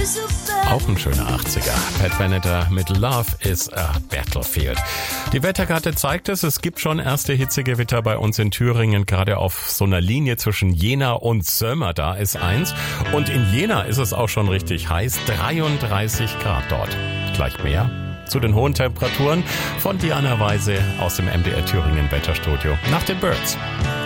Auch ein schöner 80er. Pat Benatar mit Love is a Battlefield. Die Wetterkarte zeigt es gibt schon erste Hitzegewitter bei uns in Thüringen. Gerade auf so einer Linie zwischen Jena und Sömmer, da ist eins. Und in Jena ist es auch schon richtig heiß. 33 Grad dort. Gleich mehr zu den hohen Temperaturen von Diana Weise aus dem MDR Thüringen Wetterstudio nach den Birds.